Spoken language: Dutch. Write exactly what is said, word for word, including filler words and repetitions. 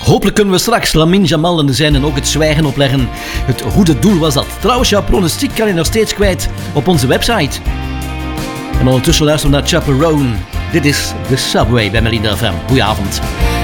Hopelijk kunnen we straks Lamine Jamal en de zijnen ook het zwijgen opleggen. Het goede doel was dat. Trouwens, jouw pronostiek kan je nog steeds kwijt op onze website. En ondertussen luisteren we naar Chaperone. Dit is The Subway bij Melina F M. Goedenavond.